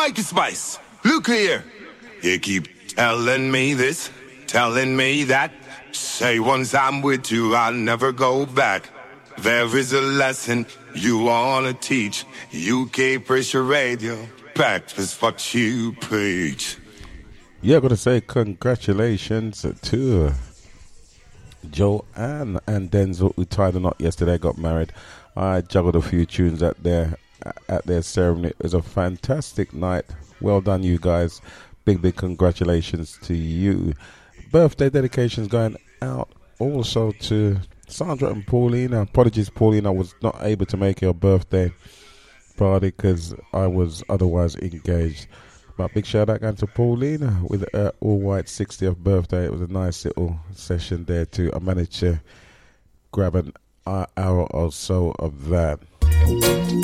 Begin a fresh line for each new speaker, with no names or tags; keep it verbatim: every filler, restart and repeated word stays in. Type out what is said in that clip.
Mikey Spice, look here. You keep telling me this, telling me that. Say once I'm with you, I'll never go back. There is a lesson you wanna teach. U K Pressure Radio, practice what you preach.
Yeah, I gotta say congratulations to Joanne and Denzel, who tied the knot yesterday, got married. I juggled a few tunes at their at their ceremony. It was a fantastic night. Well done, you guys. Big, big congratulations to you. Birthday dedications going out also to Sandra and Paulina. Apologies, Paulina, I was not able to make your birthday party because I was otherwise engaged. But big shout out going to Paulina with her all-white sixtieth birthday. It was a nice little session there too. I managed to grab an hour or so of that.